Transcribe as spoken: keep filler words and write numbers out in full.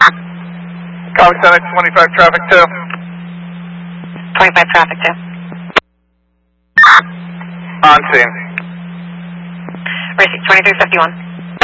Copy, Senate twenty-five traffic two. twenty-five traffic two. On scene. Receipt twenty-three fifty-one.